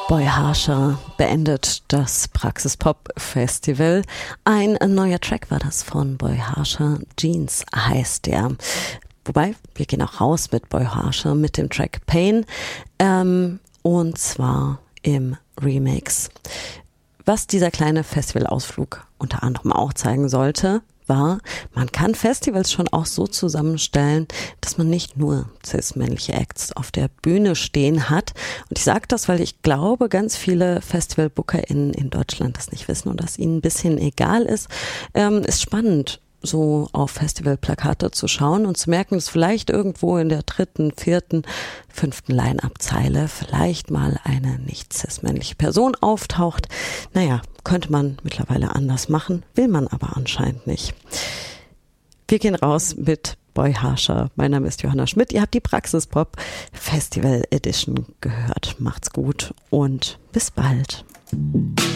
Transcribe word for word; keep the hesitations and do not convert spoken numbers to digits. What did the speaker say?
Boy Harsher beendet das Praxis Pop Festival. Ein neuer Track war das von Boy Harsher, Jeans heißt der. Wobei, wir gehen auch raus mit Boy Harsher mit dem Track Pain, ähm, und zwar im Remix. Was dieser kleine Festivalausflug unter anderem auch zeigen sollte, war, man kann Festivals schon auch so zusammenstellen, dass man nicht nur cis-männliche Acts auf der Bühne stehen hat. Und ich sage das, weil ich glaube, ganz viele FestivalbookerInnen in Deutschland das nicht wissen und dass ihnen ein bisschen egal ist. Ähm, ist spannend, so auf Festivalplakate zu schauen und zu merken, dass vielleicht irgendwo in der dritten, vierten, fünften Line-Up-Zeile vielleicht mal eine nicht cis-männliche Person auftaucht. Naja, könnte man mittlerweile anders machen, will man aber anscheinend nicht. Wir gehen raus mit Boy Harsher. Mein Name ist Johanna Schmidt. Ihr habt die Praxis Pop Festival Edition gehört. Macht's gut und bis bald.